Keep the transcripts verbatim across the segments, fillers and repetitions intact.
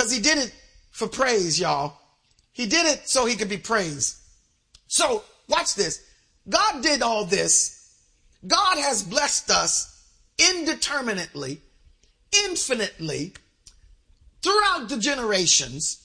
because he did it for praise, y'all. He did it so he could be praised. So watch this. God did all this. God has blessed us indeterminately, infinitely, throughout the generations.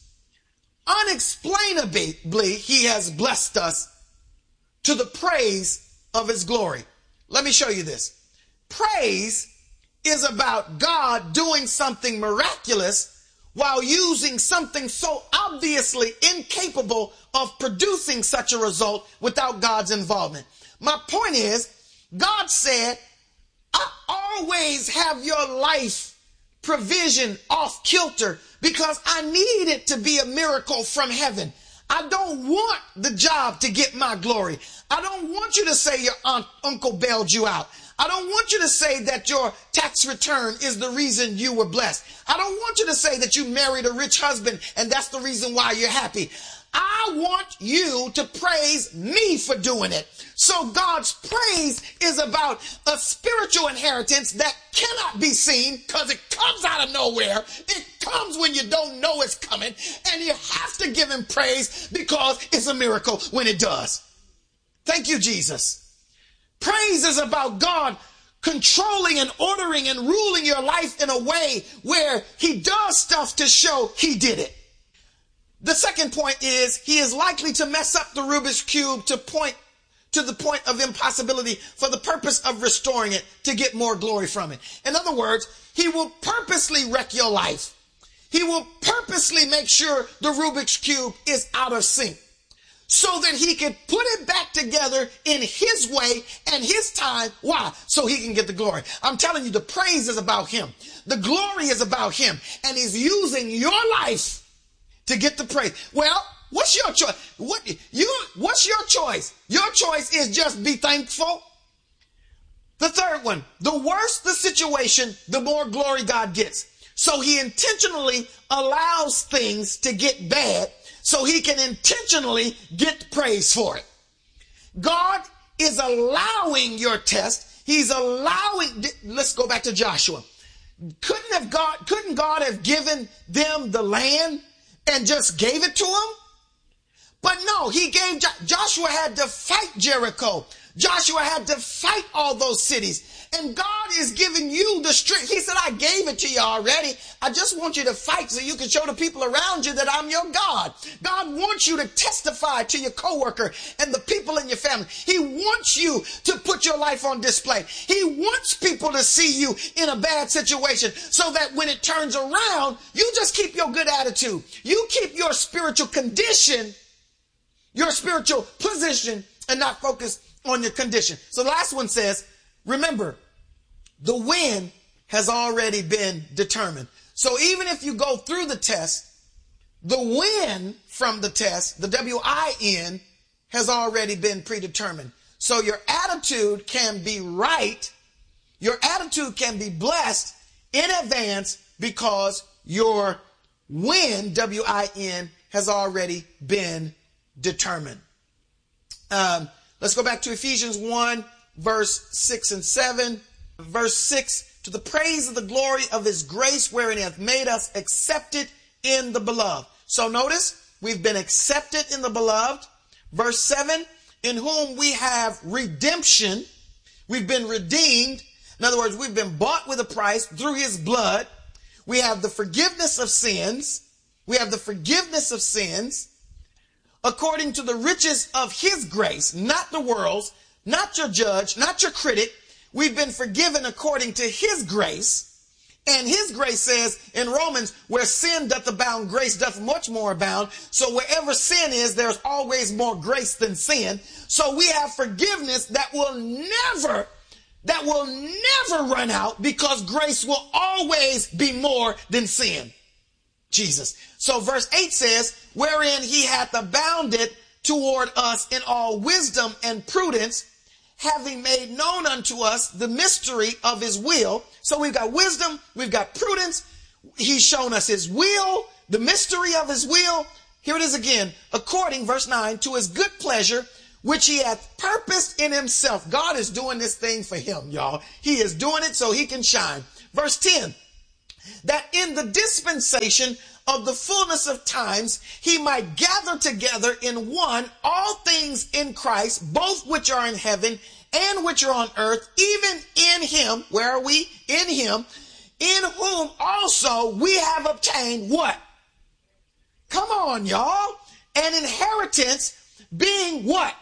Unexplainably, he has blessed us to the praise of his glory. Let me show you this. Praise is about God doing something miraculous while using something so obviously incapable of producing such a result without God's involvement. My point is, God said, I always have your life provision off kilter because I need it to be a miracle from heaven. I don't want the job to get my glory. I don't want you to say your aunt, uncle bailed you out. I don't want you to say that your tax return is the reason you were blessed. I don't want you to say that you married a rich husband and that's the reason why you're happy. I want you to praise me for doing it. So God's praise is about a spiritual inheritance that cannot be seen because it comes out of nowhere. It comes when you don't know it's coming, and you have to give him praise because it's a miracle when it does. Thank you, Jesus. Praise is about God controlling and ordering and ruling your life in a way where he does stuff to show he did it. The second point is he is likely to mess up the Rubik's Cube to point to the point of impossibility for the purpose of restoring it to get more glory from it. In other words, he will purposely wreck your life. He will purposely make sure the Rubik's Cube is out of sync so that he can put it back together in his way and his time. Why? So he can get the glory. I'm telling you, the praise is about him. The glory is about him. And he's using your life to get the praise. Well, what's your choice? What you? What's your choice? Your choice is just be thankful. The third one, the worse the situation, the more glory God gets. So he intentionally allows things to get bad so he can intentionally get praise for it. God is allowing your test. He's allowing, let's go back to Joshua. Couldn't have God, couldn't God have given them the land and just gave it to him? But no, he gave, Joshua had to fight Jericho. Joshua had to fight all those cities. And God is giving you the strength. He said, I gave it to you already. I just want you to fight so you can show the people around you that I'm your God. God wants you to testify to your coworker and the people in your family. He wants you to put your life on display. He wants people to see you in a bad situation so that when it turns around, you just keep your good attitude. You keep your spiritual condition, your spiritual position, and not focus on your condition. So the last one says, remember, the win has already been determined. So even if you go through the test, the win from the test, the W I N, has already been predetermined. So your attitude can be right. Your attitude can be blessed in advance because your win, W I N, has already been determined. Um, let's go back to Ephesians one, verse six and seven. Verse six, to the praise of the glory of his grace, wherein he hath made us accepted in the beloved. So notice, we've been accepted in the beloved. Verse seven, in whom we have redemption. We've been redeemed. In other words, we've been bought with a price through his blood. We have the forgiveness of sins. We have the forgiveness of sins according to the riches of his grace, not the world's, not your judge, not your critic. We've been forgiven according to his grace. And his grace says in Romans, where sin doth abound, grace doth much more abound. So wherever sin is, there's always more grace than sin. So we have forgiveness that will never, that will never run out because grace will always be more than sin. Jesus. So verse eight says, wherein he hath abounded toward us in all wisdom and prudence, having made known unto us the mystery of his will. So we've got wisdom, we've got prudence. He's shown us his will, the mystery of his will. Here it is again, according, verse nine, to his good pleasure, which he hath purposed in himself. God is doing this thing for him, y'all. He is doing it so he can shine. Verse ten, that in the dispensation of the fullness of times, he might gather together in one all things in Christ, both which are in heaven and which are on earth, even in him. Where are we? In him, in whom also we have obtained what? Come on, y'all. An inheritance, being what?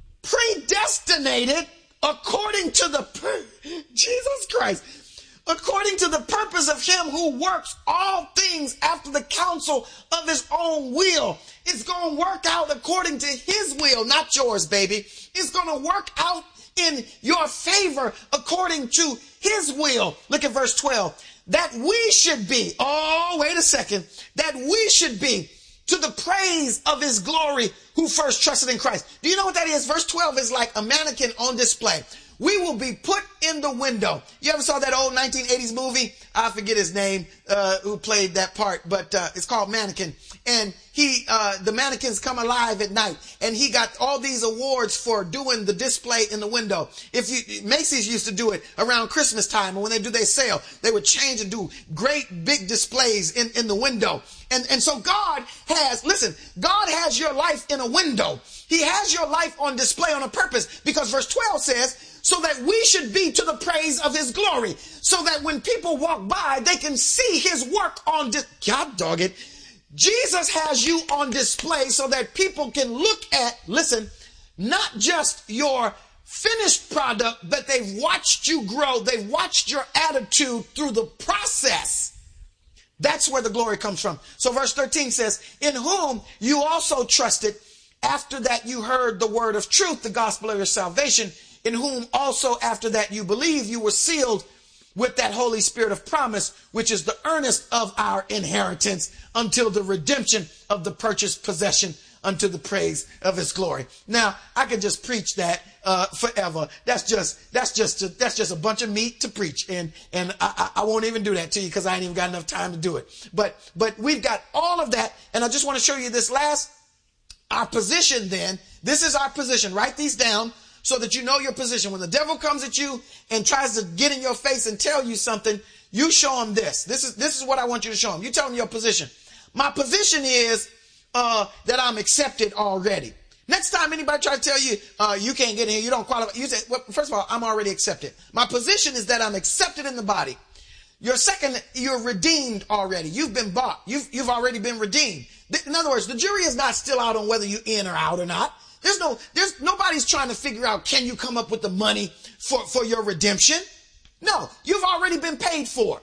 Predestinated according to the, per- Jesus Christ, according to the purpose of him who works all things after the counsel of his own will. It's going to work out according to his will, not yours, baby. It's going to work out in your favor according to his will. Look at verse twelve. That we should be, oh, wait a second, that we should be to the praise of his glory who first trusted in Christ. Do you know what that is? Verse twelve is like a mannequin on display. We will be put in the window. You ever saw that old nineteen eighties movie? I forget his name, uh, who played that part, but uh, it's called Mannequin. And he, uh, the mannequins come alive at night, and he got all these awards for doing the display in the window. If you, Macy's used to do it around Christmas time, and when they do their sale, they would change and do great big displays in, in the window. And, and so God has, listen, God has your life in a window. He has your life on display on a purpose, because verse twelve says, so that we should be to the praise of his glory, so that when people walk by, they can see his work on dis- God dog it. Jesus has you on display so that people can look at, listen, not just your finished product, but they've watched you grow. They've watched your attitude through the process. That's where the glory comes from. So verse thirteen says, in whom you also trusted after that you heard the word of truth, the gospel of your salvation, in whom also after that you believe, you were sealed with that Holy Spirit of promise, which is the earnest of our inheritance until the redemption of the purchased possession unto the praise of his glory. Now, I could just preach that uh, forever. That's just that's just a, that's just a bunch of meat to preach, and and I, I won't even do that to you because I ain't even got enough time to do it. But but we've got all of that, and I just want to show you this last. Our position then, this is our position. Write these down so that you know your position. When the devil comes at you and tries to get in your face and tell you something, you show him this. This is this is what I want you to show him. You tell him your position. My position is uh, that I'm accepted already. Next time anybody try to tell you uh, you can't get in here, you don't qualify, you say, well, first of all, I'm already accepted. My position is that I'm accepted in the body. Your second, you're redeemed already. You've been bought. You've you've already been redeemed. In other words, the jury is not still out on whether you're in or out or not. There's no, there's nobody's trying to figure out, can you come up with the money for, for your redemption? No, you've already been paid for.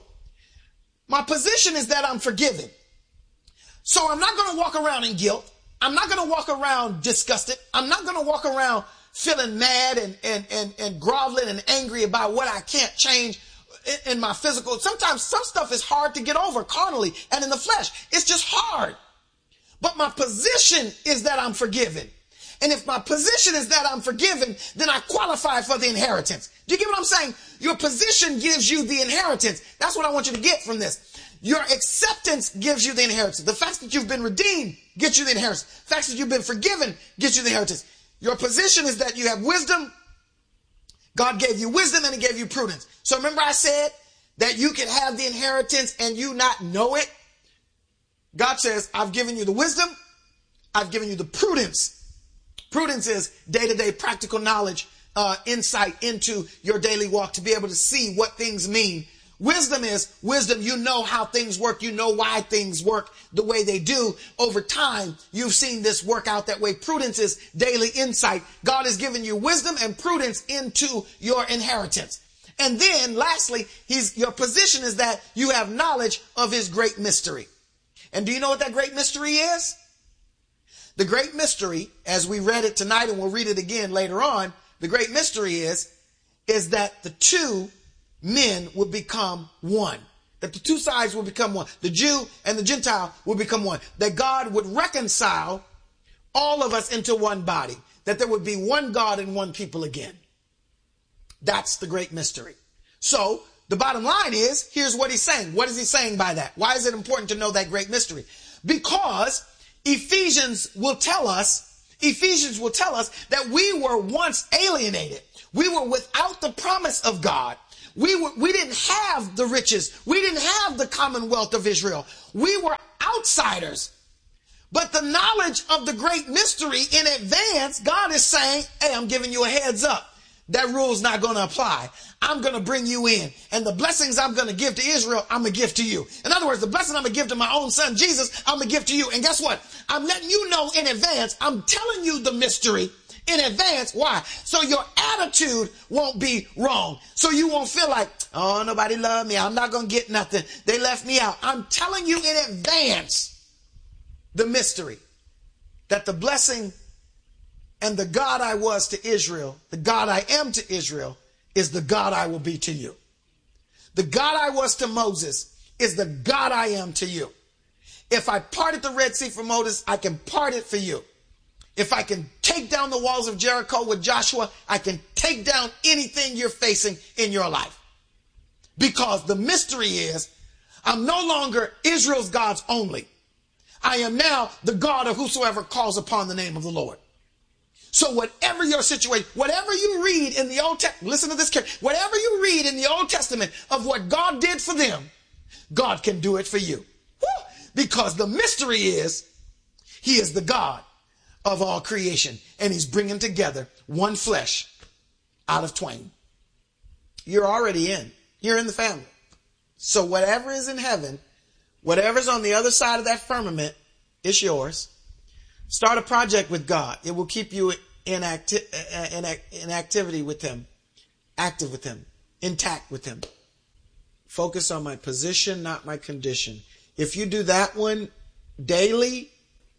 My position is that I'm forgiven. So I'm not going to walk around in guilt. I'm not going to walk around disgusted. I'm not going to walk around feeling mad and, and, and, and groveling and angry about what I can't change in, in my physical. Sometimes some stuff is hard to get over carnally and in the flesh. It's just hard. But my position is that I'm forgiven. And if my position is that I'm forgiven, then I qualify for the inheritance. Do you get what I'm saying? Your position gives you the inheritance. That's what I want you to get from this. Your acceptance gives you the inheritance. The fact that you've been redeemed gets you the inheritance. The fact that you've been forgiven gets you the inheritance. Your position is that you have wisdom. God gave you wisdom and he gave you prudence. So remember I said that you can have the inheritance and you not know it? God says, I've given you the wisdom. I've given you the prudence. Prudence is day-to-day practical knowledge, uh, insight into your daily walk to be able to see what things mean. Wisdom is wisdom. You know how things work. You know why things work the way they do. Over time, you've seen this work out that way. Prudence is daily insight. God has given you wisdom and prudence into your inheritance. And then lastly, he's, your position is that you have knowledge of his great mystery. And do you know what that great mystery is? The great mystery, as we read it tonight and we'll read it again later on, the great mystery is, is that the two men will become one. That the two sides will become one. The Jew and the Gentile will become one. That God would reconcile all of us into one body. That there would be one God and one people again. That's the great mystery. So the bottom line is, here's what he's saying. What is he saying by that? Why is it important to know that great mystery? Because Ephesians will tell us, Ephesians will tell us that we were once alienated. We were without the promise of God. We were, we didn't have the riches. We didn't have the commonwealth of Israel. We were outsiders. But the knowledge of the great mystery in advance, God is saying, hey, I'm giving you a heads up. That rule's not going to apply. I'm going to bring you in. And the blessings I'm going to give to Israel, I'm going to give to you. In other words, the blessing I'm going to give to my own son, Jesus, I'm going to give to you. And guess what? I'm letting you know in advance. I'm telling you the mystery in advance. Why? So your attitude won't be wrong. So you won't feel like, oh, nobody loved me. I'm not going to get nothing. They left me out. I'm telling you in advance the mystery that the blessing and the God I was to Israel, the God I am to Israel, is the God I will be to you. The God I was to Moses is the God I am to you. If I parted the Red Sea for Moses, I can part it for you. If I can take down the walls of Jericho with Joshua, I can take down anything you're facing in your life. Because the mystery is, I'm no longer Israel's gods only. I am now the God of whosoever calls upon the name of the Lord. So whatever your situation, whatever you read in the Old Testament, listen to this carefully, whatever you read in the Old Testament of what God did for them, God can do it for you. Woo! Because the mystery is, he is the God of all creation, and he's bringing together one flesh out of twain. You're already in. You're in the family. So whatever is in heaven, whatever's on the other side of that firmament, it's yours. Start a project with God. It will keep you in, acti- in, in activity with him, active with him, intact with him. Focus on my position, not my condition. If you do that one daily,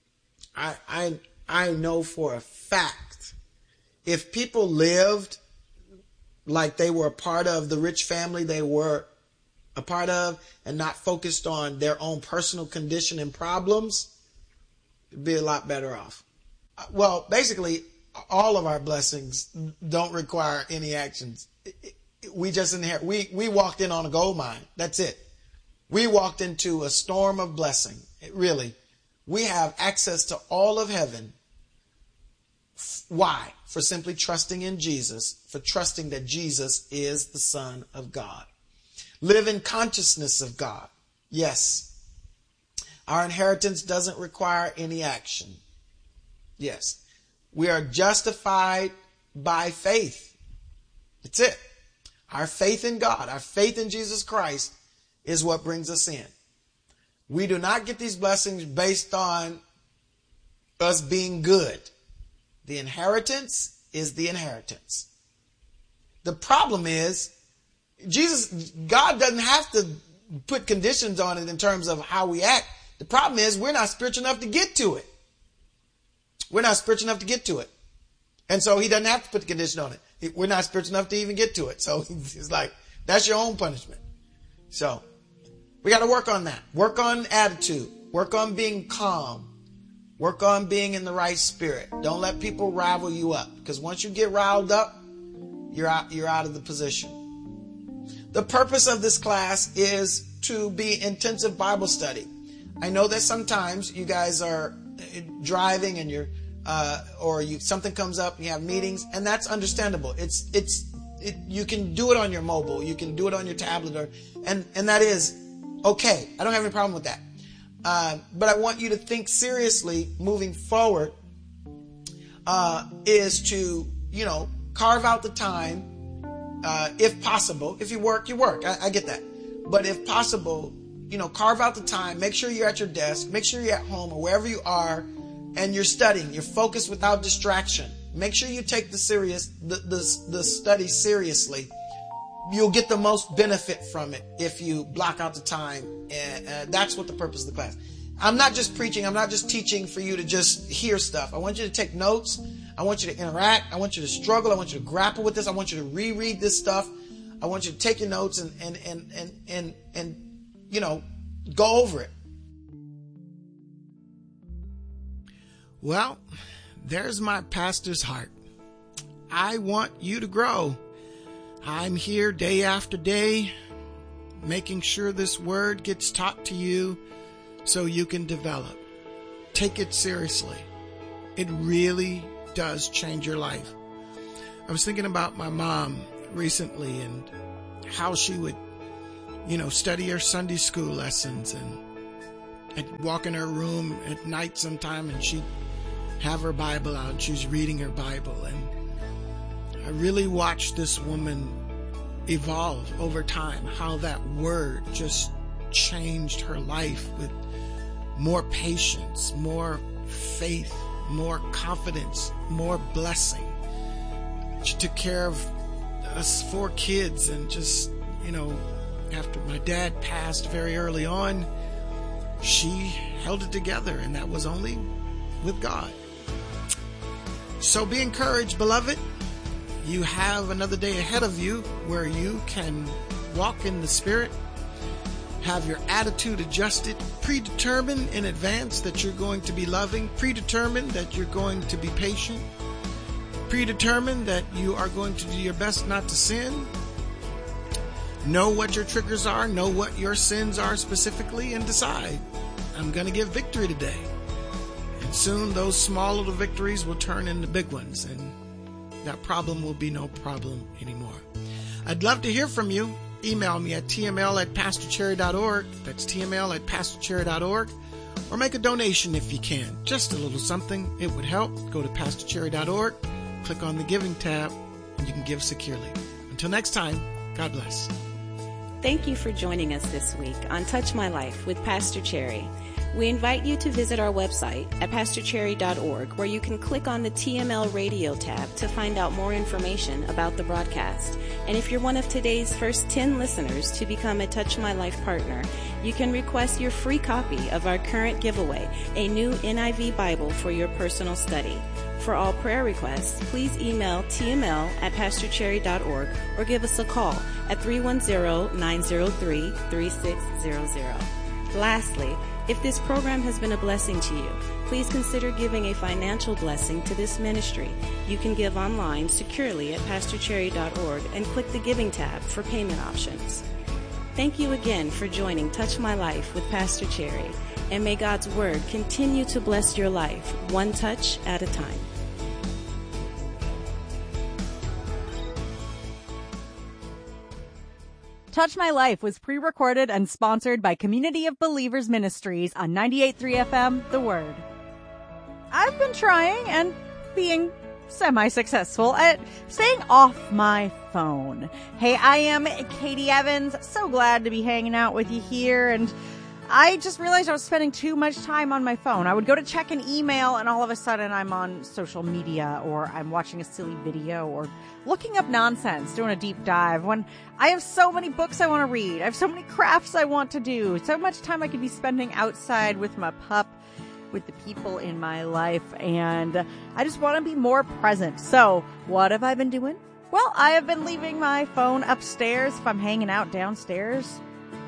I, I, I know for a fact, if people lived like they were a part of the rich family they were a part of and not focused on their own personal condition and problems, it'd be a lot better off. Well, basically, all of our blessings don't require any actions. We just inherit. We, we walked in on a gold mine. That's it. We walked into a storm of blessing. It really. We have access to all of heaven. Why? For simply trusting in Jesus, for trusting that Jesus is the Son of God. Live in consciousness of God. Yes. Our inheritance doesn't require any action. Yes. We are justified by faith. That's it. Our faith in God, our faith in Jesus Christ is what brings us in. We do not get these blessings based on us being good. The inheritance is the inheritance. The problem is, Jesus, God doesn't have to put conditions on it in terms of how we act. The problem is we're not spiritual enough to get to it. We're not spiritual enough to get to it. And so he doesn't have to put the condition on it. We're not spiritual enough to even get to it. So he's like, that's your own punishment. So we got to work on that. Work on attitude. Work on being calm. Work on being in the right spirit. Don't let people rival you up. Because once you get riled up, you're out, you're out of the position. The purpose of this class is to be intensive Bible study. I know that sometimes you guys are driving and you're, uh, or you, something comes up and you have meetings, and that's understandable. It's, it's, it, you can do it on your mobile. You can do it on your tablet, or, and, and that is okay. I don't have any problem with that. Uh, but I want you to think seriously moving forward, uh, is to, you know, carve out the time, uh, if possible. If you work, you work. I, I get that. But if possible, you know, carve out the time, make sure you're at your desk, make sure you're at home or wherever you are and you're studying, you're focused without distraction. Make sure you take the serious, the, the, the study seriously. You'll get the most benefit from it if you block out the time. And uh, that's what the purpose of the class. I'm not just preaching. I'm not just teaching for you to just hear stuff. I want you to take notes. I want you to interact. I want you to struggle. I want you to grapple with this. I want you to reread this stuff. I want you to take your notes and, and, and, and, and, and, you know, go over it. Well, there's my pastor's heart. I want you to grow. I'm here day after day, making sure this word gets taught to you so you can develop. Take it seriously. It really does change your life. I was thinking about my mom recently and how she would, you know, study her Sunday school lessons and I'd walk in her room at night sometime, and she'd have her Bible out, and she was reading her Bible. And I really watched this woman evolve over time, how that word just changed her life with more patience, more faith, more confidence, more blessing. She took care of us four kids, and just, you know, after my dad passed very early on, she held it together, and that was only with God. So be encouraged, beloved. You have another day ahead of you where you can walk in the Spirit, have your attitude adjusted, predetermine in advance that you're going to be loving, predetermine that you're going to be patient, predetermine that you are going to do your best not to sin. Know what your triggers are, know what your sins are specifically, and decide, I'm going to give victory today. And soon those small little victories will turn into big ones, and that problem will be no problem anymore. I'd love to hear from you. Email me at t m l at pastor cherry dot org. That's t m l at pastor cherry dot org. Or make a donation if you can. Just a little something. It would help. Go to pastor cherry dot org, click on the Giving tab, and you can give securely. Until next time, God bless. Thank you for joining us this week on Touch My Life with Pastor Cherry. We invite you to visit our website at pastor cherry dot org, where you can click on the T M L Radio tab to find out more information about the broadcast. And if you're one of today's first ten listeners to become a Touch My Life partner, you can request your free copy of our current giveaway, a new N I V Bible for your personal study. For all prayer requests, please email t m l at pastor cherry dot org or give us a call at three one zero, nine zero three, three six zero zero. Lastly, if this program has been a blessing to you, please consider giving a financial blessing to this ministry. You can give online securely at pastor cherry dot org and click the Giving tab for payment options. Thank you again for joining Touch My Life with Pastor Cherry, and may God's Word continue to bless your life, one touch at a time. Touch My Life was pre-recorded and sponsored by Community of Believers Ministries on ninety-eight point three F M, The Word. I've been trying and being semi-successful at staying off my phone. Hey, I am Katie Evans. So glad to be hanging out with you here, and I just realized I was spending too much time on my phone. I would go to check an email, and all of a sudden I'm on social media, or I'm watching a silly video, or looking up nonsense, doing a deep dive, when I have so many books I want to read. I have so many crafts I want to do. So much time I could be spending outside with my pup, with the people in my life, and I just want to be more present. So what have I been doing? Well, I have been leaving my phone upstairs if I'm hanging out downstairs.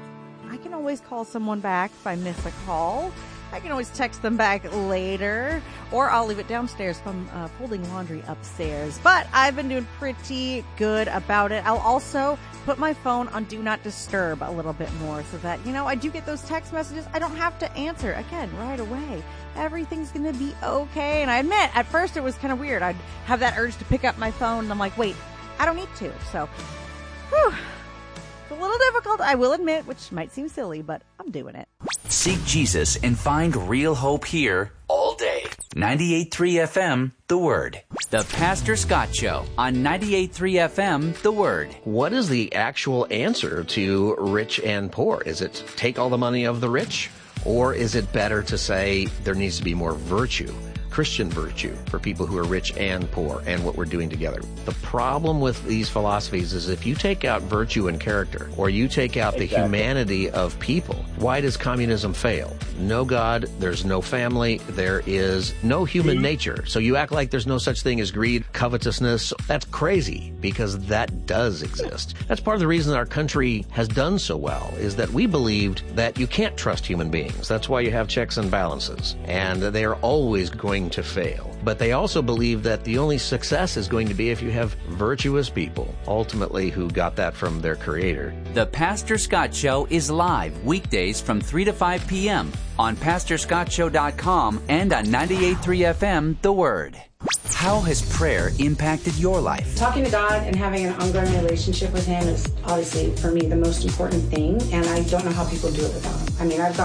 I can always call someone back if I miss a call. I can always text them back later, or I'll leave it downstairs if I'm uh, folding laundry upstairs. But I've been doing pretty good about it. I'll also put my phone on Do Not Disturb a little bit more so that, you know, I do get those text messages. I don't have to answer, again, right away. Everything's going to be okay. And I admit, at first it was kind of weird. I'd have that urge to pick up my phone, and I'm like, wait, I don't need to. So, whew. It's a little difficult, I will admit, which might seem silly, but I'm doing it. Seek Jesus and find real hope here all day. ninety-eight point three F M, The Word. The Pastor Scott Show on ninety-eight point three F M, The Word. What is the actual answer to rich and poor? Is it take all the money of the rich? Or is it better to say there needs to be more virtue? Christian virtue for people who are rich and poor, and what we're doing together. The problem with these philosophies is if you take out virtue and character, or you take out the exactly. humanity of people, why does communism fail? No God, there's no family, there is no human nature. So you act like there's no such thing as greed, covetousness. That's crazy, because that does exist. That's part of the reason our country has done so well, is that we believed that you can't trust human beings. That's why you have checks and balances, and they are always going to fail. But they also believe that the only success is going to be if you have virtuous people, ultimately, who got that from their creator. The Pastor Scott Show is live weekdays from three to five p.m. on pastor scott show dot com and on ninety-eight point three F M, The Word. How has prayer impacted your life? Talking to God and having an ongoing relationship with Him is obviously, for me, the most important thing, and I don't know how people do it without Him. I mean, I've gone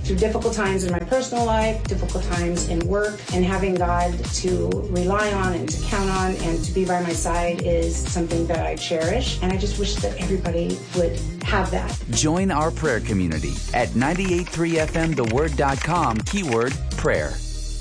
through difficult times in my personal life, difficult times in work, and having God to rely on and to count on and to be by my side is something that I cherish. And I just wish that everybody would have that. Join our prayer community at ninety-eight point three F M the word dot com, keyword prayer.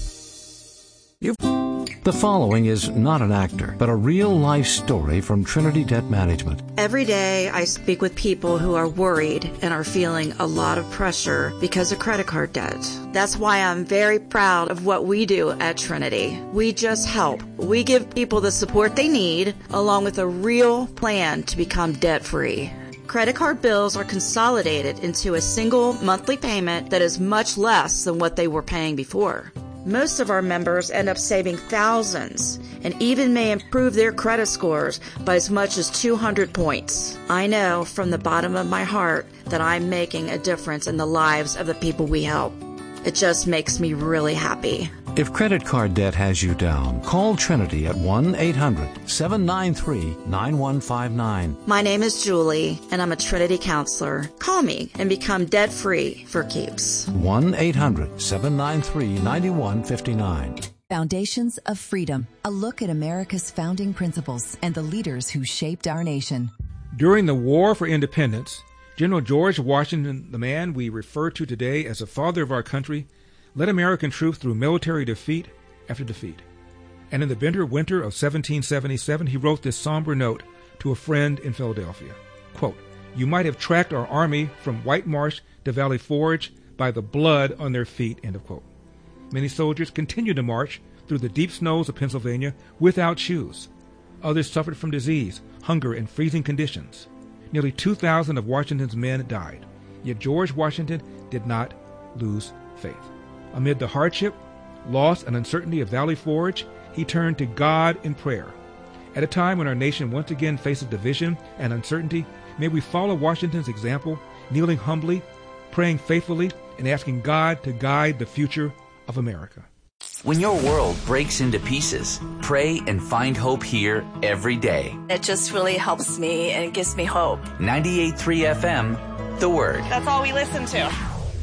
You've... The following is not an actor, but a real-life story from Trinity Debt Management. Every day I speak with people who are worried and are feeling a lot of pressure because of credit card debt. That's why I'm very proud of what we do at Trinity. We just help. We give people the support they need, along with a real plan to become debt-free. Credit card bills are consolidated into a single monthly payment that is much less than what they were paying before. Most of our members end up saving thousands and even may improve their credit scores by as much as two hundred points. I know from the bottom of my heart that I'm making a difference in the lives of the people we help. It just makes me really happy. If credit card debt has you down, call Trinity at one eight hundred seven nine three nine one five nine. My name is Julie, and I'm a Trinity counselor. Call me and become debt-free for keeps. one eight hundred seven nine three nine one five nine. Foundations of Freedom, a look at America's founding principles and the leaders who shaped our nation. During the War for Independence, General George Washington, the man we refer to today as the father of our country, led American troops through military defeat after defeat. And in the bitter winter of seventeen seventy-seven, he wrote this somber note to a friend in Philadelphia. Quote, "You might have tracked our army from White Marsh to Valley Forge by the blood on their feet," end of quote. Many soldiers continued to march through the deep snows of Pennsylvania without shoes. Others suffered from disease, hunger, and freezing conditions. Nearly two thousand of Washington's men died. Yet George Washington did not lose faith. Amid the hardship, loss, and uncertainty of Valley Forge, he turned to God in prayer. At a time when our nation once again faces division and uncertainty, may we follow Washington's example, kneeling humbly, praying faithfully, and asking God to guide the future of America. When your world breaks into pieces, pray and find hope here every day. It just really helps me and it gives me hope. ninety-eight point three F M, The Word. That's all we listen to.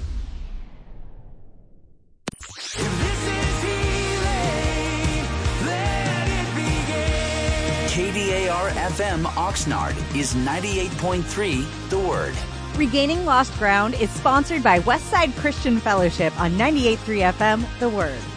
K D A R F M Oxnard is ninety-eight point three The Word. Regaining Lost Ground is sponsored by Westside Christian Fellowship on ninety-eight point three F M, The Word.